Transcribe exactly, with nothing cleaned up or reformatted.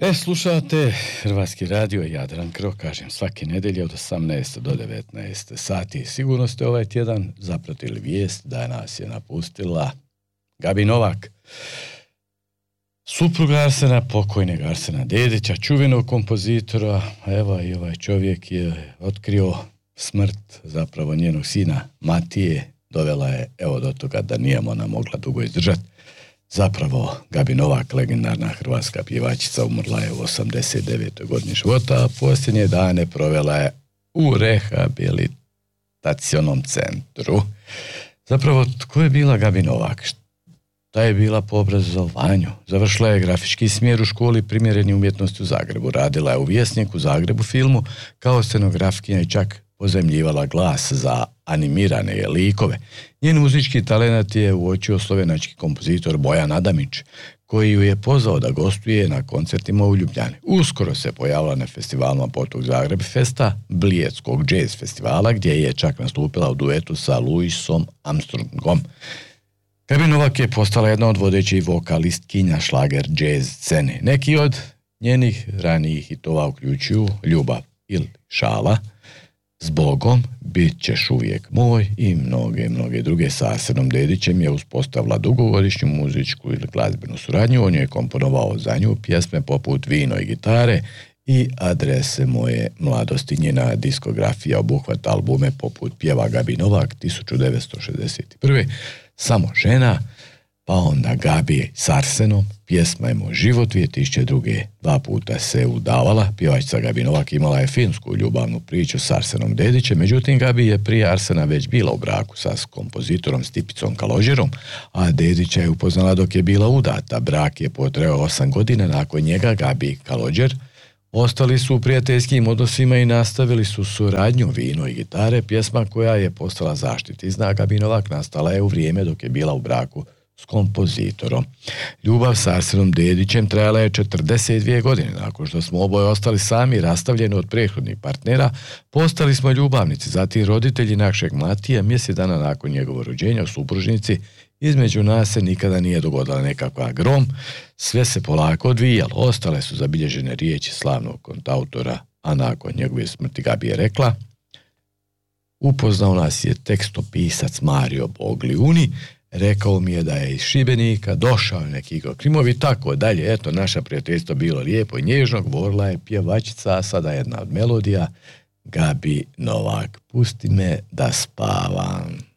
E, slušate Hrvatski radio Jadranka, kažem, svake nedelje od osamnaeste do devetnaeste sati. Sigurno ste ovaj tjedan zapratili vijest da nas je napustila Gabi Novak, supruga Arsena, pokojnog Arsena Dedića, čuvenog kompozitora. Evo i ovaj čovjek je otkrio smrt zapravo njenog sina Matije, dovela je evo do toga da nije ona mogla dugo izdržati. Zapravo, Gabi Novak, legendarna hrvatska pjevačica, umrla je u osamdeset devetoj godini života, a posljednje dane provela je u rehabilitacionom centru. Zapravo, tko je bila Gabi Novak? Šta je bila po obrazovanju? Završila je grafički smjer u školi primjereni umjetnosti u Zagrebu. Radila je u Vjesniku, Zagrebu, filmu kao scenografkinja i čak pozajmljivala glas za animirane likove. Njen muzički talent je uočio slovenački kompozitor Bojan Adamić, koji ju je pozvao da gostuje na koncertima u Ljubljani. Uskoro se pojavila na festivalima Potug Zagreb Festa, Blijeckog jazz festivala, gdje je čak nastupila u duetu sa Louisom Armstrongom. Gabi Novak je postala jedna od vodećih vokalistkinja šlager jazz scene. Neki od njenih ranijih hitova uključuju Ljubav ili Šala, Zbogom, Bit ćeš uvijek moj i mnoge, mnoge druge. Sa Arsenom Dedićem je uspostavila dugogodišnju muzičku ili glazbenu suradnju. On je komponovao za nju pjesme poput Vino i gitare i Adrese moje mladosti. Njena diskografija obuhvata albume poput Pjeva Gabi Novak tisuću devetsto šezdeset prve, Samo žena, pa onda Gabi s Arsenom, Pjesma je moj život dvije tisuće druge. Dva puta se udavala. Pjevačica Gabi Novak imala je filmsku ljubavnu priču s Arsenom Dedićem, međutim Gabi je prije Arsena već bila u braku sa kompozitorom Stipicom Kalođerom, a Dedića je upoznala dok je bila udata. Brak je potrajao osam godina. Nakon njega Gabi i Kalođer ostali su u prijateljskim odnosima i nastavili su suradnju. Vino i gitare, pjesma koja je postala zaštitni znak Gabi Novak, nastala je u vrijeme dok je bila u braku s kompozitorom. Ljubav s Arsenom Dedićem trajala je četrdeset dvije godine. Nakon što smo oboje ostali sami, rastavljeni od prethodnih partnera, postali smo ljubavnici. Zatim roditelji našeg Matija, mjesec dana nakon njegovog rođenja u supružnici, između nas se nikada nije dogodila nekakva grom. Sve se polako odvijalo. Ostale su zabilježene riječi slavnog kontautora, a nakon njegove smrti Gabi je rekla: upoznao nas je tekstopisac Mario Bogliuni, rekao mi je da je iz Šibenika, došao je neki Igor Krimov i tako dalje. Eto, naša prijateljstvo bilo lijepo i nježno, govorila je pjevačica, a sada jedna od melodija, Gabi Novak. Pusti me da spavam.